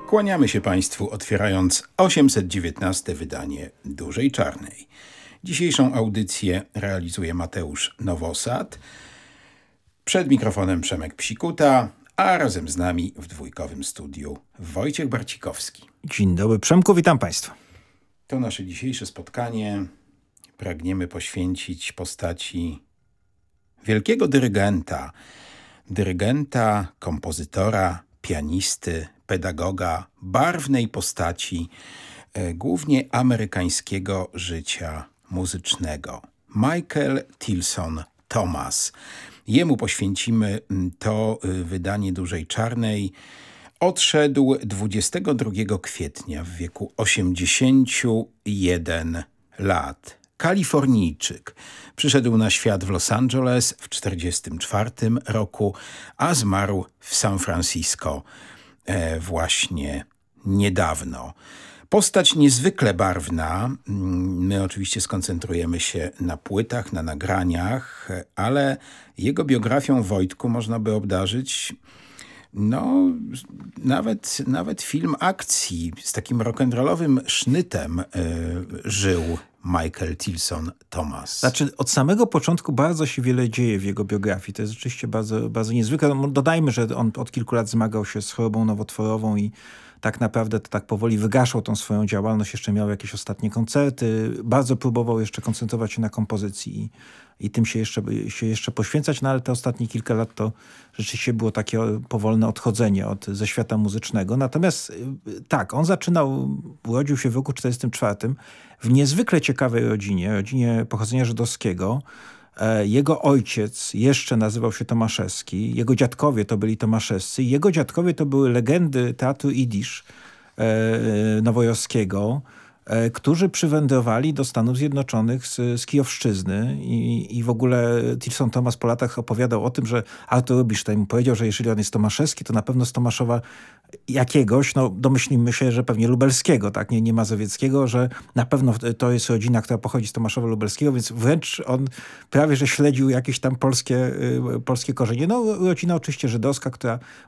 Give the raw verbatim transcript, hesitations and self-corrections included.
Kłaniamy się Państwu, otwierając osiemset dziewiętnaste wydanie Dużej Czarnej. Dzisiejszą audycję realizuje Mateusz Nowosad. Przed mikrofonem Przemek Psikuta, a razem z nami w dwójkowym studiu Wojciech Barcikowski. Dzień dobry, Przemku, witam Państwa. To nasze dzisiejsze spotkanie pragniemy poświęcić postaci wielkiego dyrygenta. Dyrygenta, kompozytora, pianisty, pedagoga, barwnej postaci, e, głównie amerykańskiego życia muzycznego. Michael Tilson Thomas. Jemu poświęcimy to y, wydanie Dużej Czarnej. Odszedł dwudziestego drugiego kwietnia w wieku osiemdziesięciu jeden lat. Kalifornijczyk. Przyszedł na świat w Los Angeles w tysiąc dziewięćset czterdziestym czwartym roku, a zmarł w San Francisco e, właśnie niedawno. Postać niezwykle barwna. My oczywiście skoncentrujemy się na płytach, na nagraniach, ale jego biografią, Wojtku, można by obdarzyć no nawet, nawet film akcji z takim rock'n'rollowym sznytem y, żył Michael Tilson Thomas. Znaczy, od samego początku bardzo się wiele dzieje w jego biografii. To jest rzeczywiście bardzo, bardzo niezwykle. Dodajmy, że on od kilku lat zmagał się z chorobą nowotworową i tak naprawdę to tak powoli wygaszał tą swoją działalność. Jeszcze miał jakieś ostatnie koncerty. Bardzo próbował jeszcze koncentrować się na kompozycji i, i tym się jeszcze, się jeszcze poświęcać. No ale te ostatnie kilka lat to rzeczywiście było takie powolne odchodzenie od, ze świata muzycznego. Natomiast tak, on zaczynał, urodził się w roku czterdziestym czwartym w niezwykle ciekawej rodzinie, rodzinie pochodzenia żydowskiego. Jego ojciec jeszcze nazywał się Tomaszewski, jego dziadkowie to byli Tomaszewscy, jego dziadkowie to były legendy teatru Jidysz e, nowojorskiego, e, którzy przywędrowali do Stanów Zjednoczonych z, z Kijowszczyzny i, i w ogóle Tilson Thomas po latach opowiadał o tym, że Artur Rubinstein mu powiedział, że jeżeli on jest Tomaszewski, to na pewno z Tomaszowa jakiegoś, no domyślimy się, że pewnie lubelskiego, tak, nie, nie mazowieckiego, że na pewno to jest rodzina, która pochodzi z Tomaszowa Lubelskiego, więc wręcz on prawie, że śledził jakieś tam polskie, y, polskie korzenie. No rodzina oczywiście żydowska, która